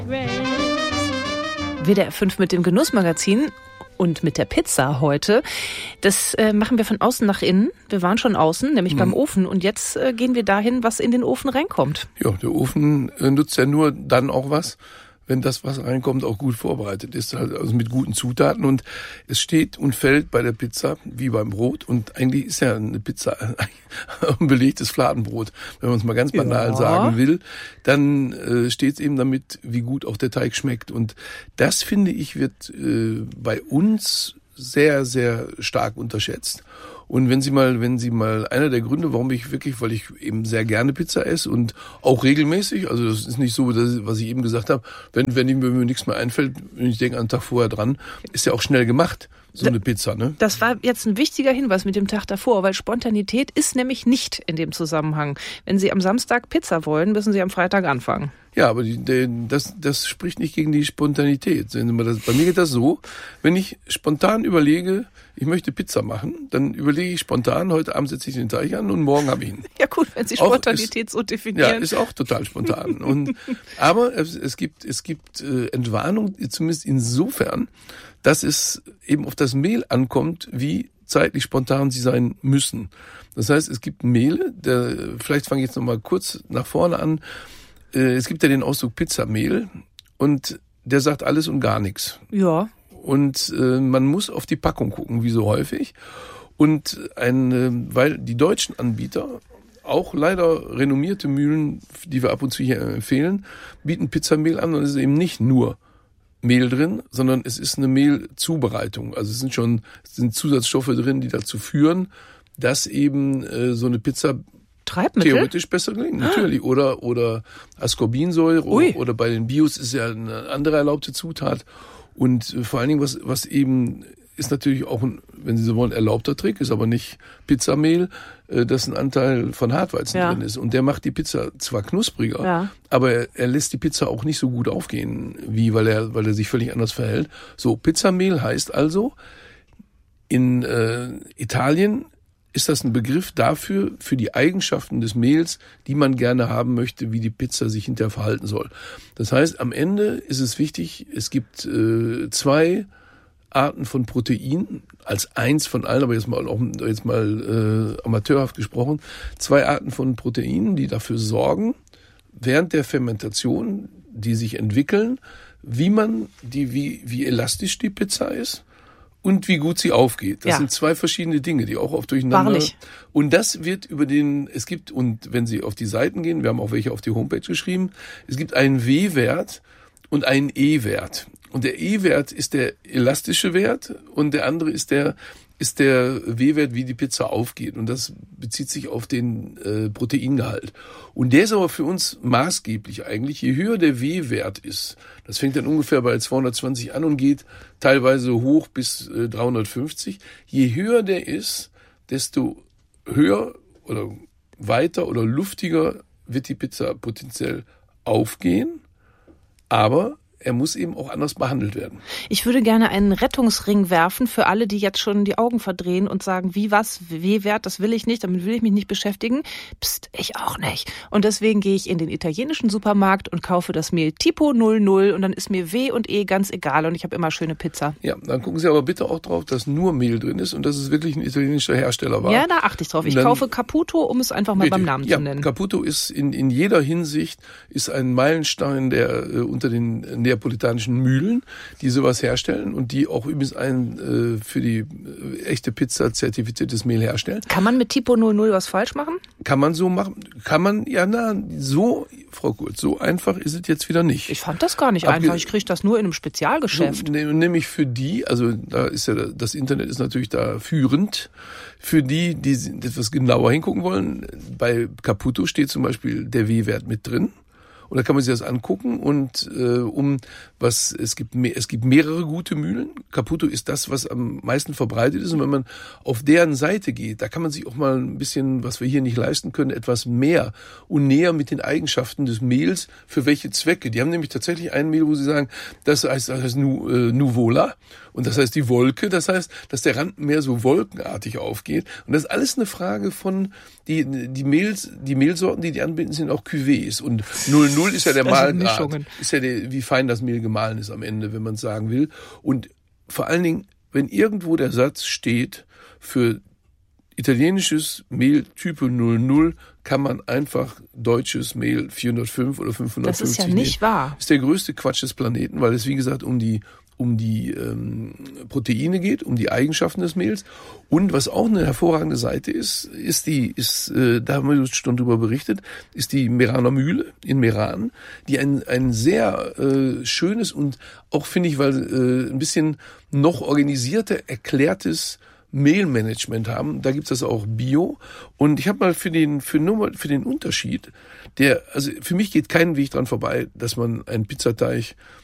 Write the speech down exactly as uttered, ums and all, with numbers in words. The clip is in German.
W D R fünf mit dem Genussmagazin und mit der Pizza heute. Das äh, machen wir von außen nach innen. Wir waren schon außen, nämlich hm. beim Ofen. Und jetzt äh, gehen wir dahin, was in den Ofen reinkommt. Ja, der Ofen äh, nutzt ja nur dann auch was, wenn das, was reinkommt, auch gut vorbereitet ist, also mit guten Zutaten. Und es steht und fällt bei der Pizza wie beim Brot. Und eigentlich ist ja eine Pizza ein belegtes Fladenbrot. Wenn man es mal ganz banal ja. sagen will, dann äh, steht es eben damit, wie gut auch der Teig schmeckt. Und das, finde ich, wird äh, bei uns sehr, sehr stark unterschätzt. Und wenn Sie mal, wenn Sie mal, einer der Gründe, warum ich wirklich, weil ich eben sehr gerne Pizza esse und auch regelmäßig, also das ist nicht so, dass, was ich eben gesagt habe, wenn, wenn mir nichts mehr einfällt, wenn ich denke, einen Tag vorher dran, ist ja auch schnell gemacht, so eine Pizza, ne? Das war jetzt ein wichtiger Hinweis mit dem Tag davor, weil Spontanität ist nämlich nicht in dem Zusammenhang. Wenn Sie am Samstag Pizza wollen, müssen Sie am Freitag anfangen. Ja, aber die, die, das, das spricht nicht gegen die Spontanität. Bei mir geht das so, wenn ich spontan überlege, ich möchte Pizza machen, dann überlege ich spontan, heute Abend setze ich den Teig an und morgen habe ich ihn. Ja gut, wenn Sie Spontanität ist, so definieren. Ja, ist auch total spontan. Und, aber es, es gibt, es gibt äh, Entwarnung, zumindest insofern, dass es eben auf das Mehl ankommt, wie zeitlich spontan sie sein müssen. Das heißt, es gibt Mehle, der, vielleicht fange ich jetzt nochmal kurz nach vorne an. Es gibt ja den Ausdruck Pizzamehl und der sagt alles und gar nichts. Ja. Und äh, man muss auf die Packung gucken, wie so häufig. Und ein, äh, weil die deutschen Anbieter, auch leider renommierte Mühlen, die wir ab und zu hier empfehlen, bieten Pizzamehl an und es ist eben nicht nur Mehl drin, sondern es ist eine Mehlzubereitung. Also es sind schon es sind Zusatzstoffe drin, die dazu führen, dass eben äh, so eine Pizza Treibmittel? Theoretisch besser gelingen, natürlich. Oder, oder Ascorbinsäure oder, oder bei den Bios ist ja eine andere erlaubte Zutat. Und vor allen Dingen, was, was eben ist natürlich auch ein, wenn Sie so wollen, erlaubter Trick, ist aber nicht Pizzamehl, dass ein Anteil von Hartweizen ja. drin ist. Und der macht die Pizza zwar knuspriger, ja. aber er, er lässt die Pizza auch nicht so gut aufgehen, wie, weil er, weil er sich völlig anders verhält. So, Pizzamehl heißt also, in äh, Italien ist das ein Begriff dafür, für die Eigenschaften des Mehls, die man gerne haben möchte, wie die Pizza sich hinterher verhalten soll. Das heißt, am Ende ist es wichtig, es gibt äh, zwei Arten von Protein, als eins von allen, aber jetzt mal, auch, jetzt mal äh, amateurhaft gesprochen, zwei Arten von Proteinen, die dafür sorgen, während der Fermentation, die sich entwickeln, wie man die, wie, wie elastisch die Pizza ist. Und wie gut sie aufgeht. Das ja. sind zwei verschiedene Dinge, die auch oft durcheinander. Wahrlich. Und das wird über den, es gibt, und wenn Sie auf die Seiten gehen, wir haben auch welche auf die Homepage geschrieben, es gibt einen W-Wert und einen E-Wert. Und der E-Wert ist der elastische Wert und der andere ist der, ist der W-Wert, wie die Pizza aufgeht. Und das bezieht sich auf den äh, Proteingehalt. Und der ist aber für uns maßgeblich eigentlich. Je höher der W-Wert ist, das fängt dann ungefähr bei zweihundertzwanzig an und geht teilweise hoch bis äh, dreihundertfünfzig. Je höher der ist, desto höher oder weiter oder luftiger wird die Pizza potenziell aufgehen. Aber er muss eben auch anders behandelt werden. Ich würde gerne einen Rettungsring werfen für alle, die jetzt schon die Augen verdrehen und sagen, wie was, W-Wert, das will ich nicht, damit will ich mich nicht beschäftigen. Psst, ich auch nicht. Und deswegen gehe ich in den italienischen Supermarkt und kaufe das Mehl Tipo null null und dann ist mir W und E ganz egal und ich habe immer schöne Pizza. Ja, dann gucken Sie aber bitte auch drauf, dass nur Mehl drin ist und dass es wirklich ein italienischer Hersteller war. Ja, da achte ich drauf. Ich dann, kaufe Caputo, um es einfach mal richtig, beim Namen ja, zu nennen. Caputo ist in, in jeder Hinsicht ist ein Meilenstein, der äh, unter den neapolitanischen Mühlen, die sowas herstellen und die auch übrigens ein äh, für die äh, echte Pizza zertifiziertes Mehl herstellen. Kann man mit Tipo null null was falsch machen? Kann man so machen. Kann man, ja, na, so, Frau Kurz, so einfach ist es jetzt wieder nicht. Ich fand das gar nicht Abge- einfach. Ich kriege das nur in einem Spezialgeschäft. So, ne, nämlich für die, also da ist ja, das Internet ist natürlich da führend. Für die, die etwas genauer hingucken wollen, bei Caputo steht zum Beispiel der W-Wert mit drin. Und da kann man sich das angucken und äh, um, was es gibt, mehr, es gibt mehrere gute Mühlen. Caputo ist das, was am meisten verbreitet ist. Und wenn man auf deren Seite geht, da kann man sich auch mal ein bisschen, was wir hier nicht leisten können, etwas mehr und näher mit den Eigenschaften des Mehls, für welche Zwecke. Die haben nämlich tatsächlich ein Mehl, wo sie sagen, das heißt, das heißt nu, äh, Nuvola. Und das heißt die Wolke, das heißt, dass der Rand mehr so wolkenartig aufgeht. Und das ist alles eine Frage von, die, die Mehls, die Mehlsorten, die die anbieten, sind auch Cuvées. Und null null ist ja der Mahlgrad. Ist ja der, wie fein das Mehl gemahlen ist am Ende, wenn man es sagen will. Und vor allen Dingen, wenn irgendwo der Satz steht, für italienisches Mehl Type null null kann man einfach deutsches Mehl vierhundertfünf oder fünfhundertfünfzig Das ist ja nicht nehmen. wahr. Das ist der größte Quatsch des Planeten, weil es, wie gesagt, um die um die ähm, Proteine geht, um die Eigenschaften des Mehls. Und was auch eine hervorragende Seite ist, ist die, ist, äh, da haben wir schon drüber berichtet, ist die Meraner Mühle in Meran, die ein ein sehr äh, schönes und auch, finde ich, weil äh, ein bisschen noch organisierter, erklärtes Mehlmanagement haben. Da gibt's das auch Bio. Und ich habe mal für den für nur mal für den Unterschied, der, also für mich geht kein Weg dran vorbei, dass man einen Pizzateig